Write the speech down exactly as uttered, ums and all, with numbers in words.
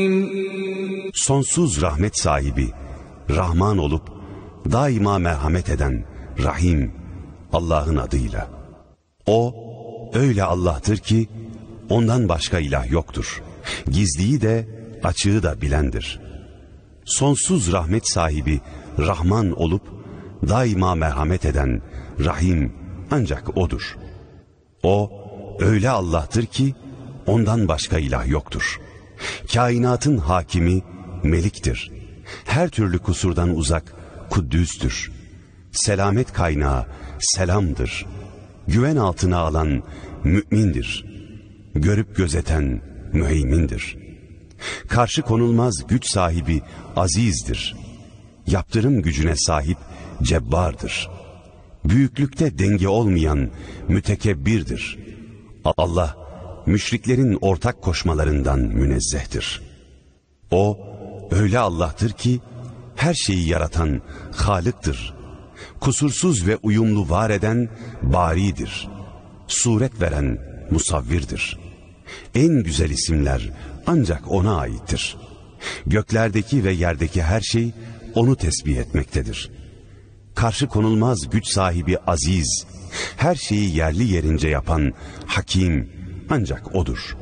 Sonsuz rahmet sahibi, Rahman olup daima merhamet eden Rahim Allah'ın adıyla. O öyle Allah'tır ki ondan başka ilah yoktur. Gizliyi de açığı da bilendir. Sonsuz rahmet sahibi, Rahman olup daima merhamet eden Rahim ancak O'dur. O öyle Allah'tır ki ondan başka ilah yoktur. Kainatın hakimi, Melik'tir. Her türlü kusurdan uzak, Kuddüs'tür. Selamet kaynağı, Selam'dır. Güven altına alan, Mü'mindir. Görüp gözeten, Müheymindir. Karşı konulmaz güç sahibi, Aziz'dir. Yaptırım gücüne sahip, Cebbar'dır. Büyüklükte denge olmayan, Mütekebbirdir. Allah, müşriklerin ortak koşmalarından münezzehtir. O, öyle Allah'tır ki, her şeyi yaratan Halık'tır. Kusursuz ve uyumlu var eden Bari'dir. Suret veren Musavvir'dir. En güzel isimler ancak O'na aittir. Göklerdeki ve yerdeki her şey O'nu tesbih etmektedir. Karşı konulmaz güç sahibi Aziz, her şeyi yerli yerince yapan Hakim ancak O'dur.